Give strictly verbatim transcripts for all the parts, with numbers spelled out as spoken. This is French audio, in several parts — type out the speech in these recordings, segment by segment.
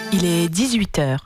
Il est dix-huit heures.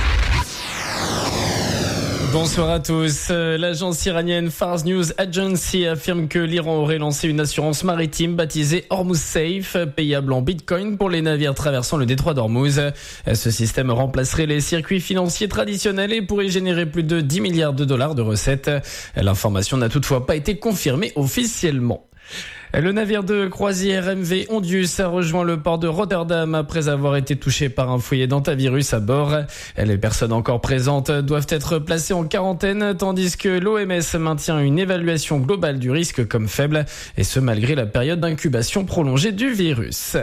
Bonsoir à tous. L'agence iranienne Fars News Agency affirme que l'Iran aurait lancé une assurance maritime baptisée Hormuz Safe, payable en bitcoin pour les navires traversant le détroit d'Hormuz. Ce système remplacerait les circuits financiers traditionnels et pourrait générer plus de dix milliards de dollars de recettes. L'information n'a toutefois pas été confirmée officiellement. Le navire de croisière M V Ondius a rejoint le port de Rotterdam après avoir été touché par un foyer d'hantavirus à bord. Les personnes encore présentes doivent être placées en quarantaine, tandis que l'O M S maintient une évaluation globale du risque comme faible, et ce malgré la période d'incubation prolongée du virus.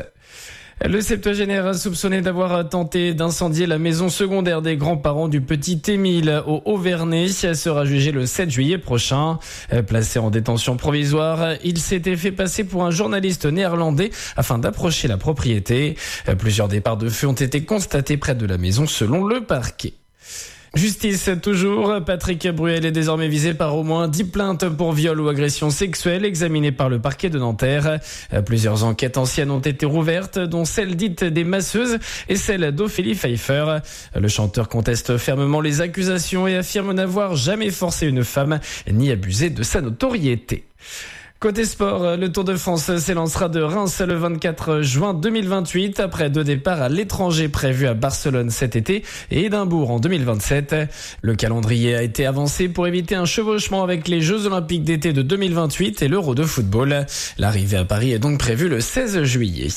Le septuagénaire soupçonné d'avoir tenté d'incendier la maison secondaire des grands-parents du petit Émile au Haut-Vernay sera jugé le sept juillet prochain. Placé en détention provisoire, il s'était fait passer pour un journaliste néerlandais afin d'approcher la propriété. Plusieurs départs de feu ont été constatés près de la maison selon le parquet. Justice toujours, Patrick Bruel est désormais visé par au moins dix plaintes pour viol ou agression sexuelle examinées par le parquet de Nanterre. Plusieurs enquêtes anciennes ont été rouvertes, dont celle dite des masseuses et celle d'Ophélie Pfeiffer. Le chanteur conteste fermement les accusations et affirme n'avoir jamais forcé une femme ni abusé de sa notoriété. Côté sport, le Tour de France s'élancera de Reims le vingt-quatre juin deux mille vingt-huit après deux départs à l'étranger prévus à Barcelone cet été et Édimbourg en deux mille vingt-sept. Le calendrier a été avancé pour éviter un chevauchement avec les Jeux Olympiques d'été de deux mille vingt-huit et l'Euro de football. L'arrivée à Paris est donc prévue le seize juillet.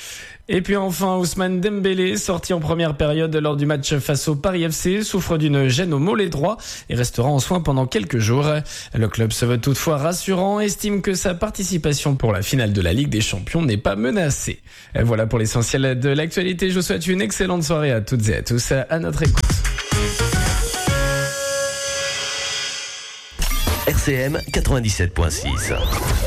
Et puis enfin, Ousmane Dembélé, sorti en première période lors du match face au Paris F C, souffre d'une gêne au mollet droit et restera en soins pendant quelques jours. Le club se veut toutefois rassurant, estime que sa participation pour la finale de la Ligue des Champions n'est pas menacée. Et voilà pour l'essentiel de l'actualité. Je vous souhaite une excellente soirée à toutes et à tous. À notre écoute. R C M quatre-vingt-dix-sept virgule six.